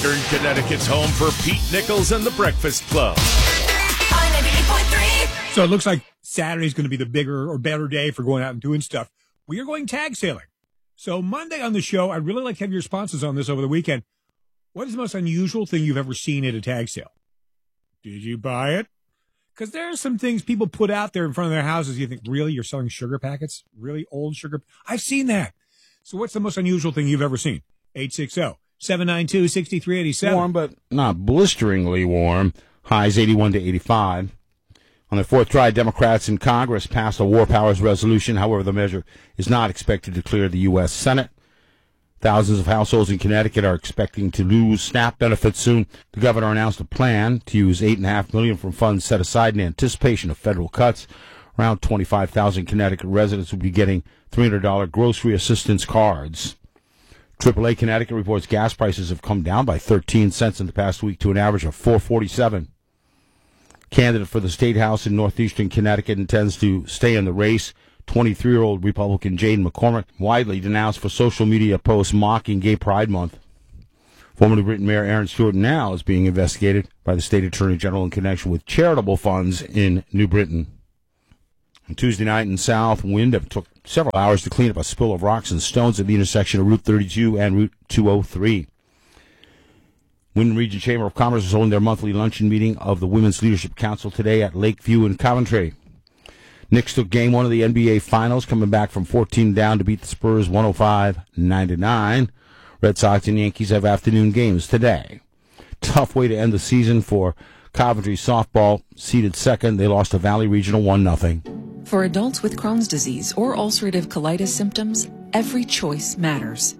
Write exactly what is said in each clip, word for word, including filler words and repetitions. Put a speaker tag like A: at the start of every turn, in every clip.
A: Eastern Connecticut's home for Pete Nichols and the Breakfast Club.
B: So it looks like Saturday's going to be the bigger or better day for going out and doing stuff. We are going tag sailing. So Monday on the show, I'd really like to have your responses on this over the weekend. What is the most unusual thing you've ever seen at a tag sale? Did you buy it? Because there are some things people put out there in front of their houses. You think, really? You're selling sugar packets? Really old sugar? I've seen that. So what's the most unusual thing you've ever seen? eight six zero, seven nine two, six three eight seven.
C: Warm, but not blisteringly warm. Highs eighty-one to eighty-five. On the fourth try, Democrats in Congress passed a war powers resolution. However, the measure is not expected to clear the U S. Senate. Thousands of households in Connecticut are expecting to lose SNAP benefits soon. The governor announced a plan to use eight point five million dollars from funds set aside in anticipation of federal cuts. Around twenty-five thousand Connecticut residents will be getting three hundred dollars grocery assistance cards. triple A Connecticut reports gas prices have come down by thirteen cents in the past week to an average of four forty-seven. Candidate for the State House in northeastern Connecticut intends to stay in the race. twenty-three-year-old Republican Jane McCormick, widely denounced for social media posts mocking Gay Pride Month. Former New Britain Mayor Aaron Stewart now is being investigated by the State Attorney General in connection with charitable funds in New Britain. On Tuesday night in South, wind took several hours to clean up a spill of rocks and stones at the intersection of Route thirty-two and Route two oh three. Wyndham Region Chamber of Commerce is holding their monthly luncheon meeting of the Women's Leadership Council today at Lakeview in Coventry. Knicks took game one of the N B A Finals, coming back from fourteen down to beat the Spurs one oh five ninety-nine. Red Sox and Yankees have afternoon games today. Tough way to end the season for Coventry softball. Seeded second, they lost to Valley Regional one nothing.
D: For adults with Crohn's disease or ulcerative colitis symptoms, every choice matters.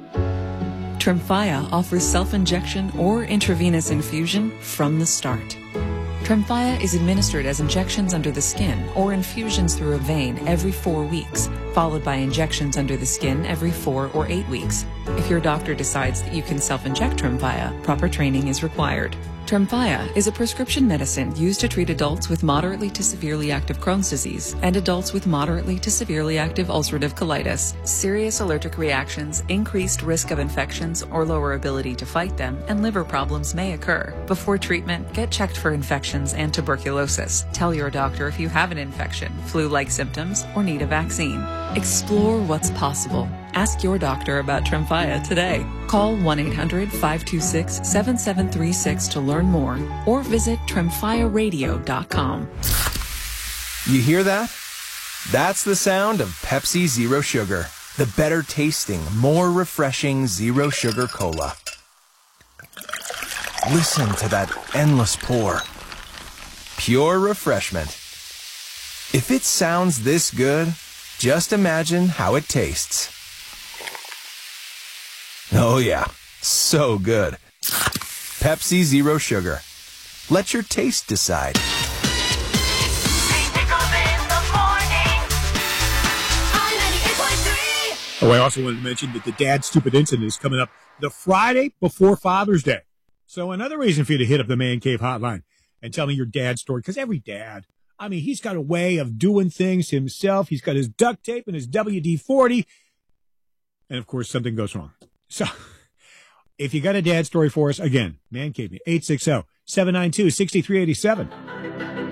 D: Tremfya offers self-injection or intravenous infusion from the start. Tremfya is administered as injections under the skin or infusions through a vein every four weeks, followed by injections under the skin every four or eight weeks. If your doctor decides that you can self-inject Tremfya, proper training is required. Tremfya is a prescription medicine used to treat adults with moderately to severely active Crohn's disease and adults with moderately to severely active ulcerative colitis. Serious allergic reactions, increased risk of infections or lower ability to fight them, and liver problems may occur. Before treatment, get checked for infections and tuberculosis. Tell your doctor if you have an infection, flu-like symptoms, or need a vaccine. Explore what's possible. Ask your doctor about Tremfya today. Call one eight hundred, five two six, seven seven three six to learn more or visit tremfya radio dot com.
E: You hear that? That's the sound of Pepsi Zero Sugar, the better tasting, more refreshing zero sugar cola. Listen to that endless pour. Pure refreshment. If it sounds this good, just imagine how it tastes. Oh yeah, so good. Pepsi Zero Sugar. Let your taste decide.
B: Oh, I also wanted to mention that the Dad Stupid Incident is coming up the Friday before Father's Day. So another reason for you to hit up the Man Cave hotline and tell me your dad's story, because every dad, I mean, he's got a way of doing things himself. He's got his duct tape and his W D forty. And, of course, something goes wrong. So if you got a dad story for us, again, Man Cave, eight six zero, seven nine two, six three eight seven.